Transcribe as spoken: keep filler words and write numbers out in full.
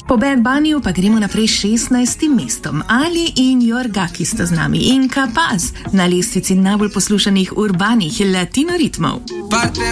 Po Bad Bunnyju pa gremo naprej s šestnajstim mestom. Ali in Jorga, ki sta z nami, in Kapaz na lestvici najbolj poslušanih urbanih latino ritmov.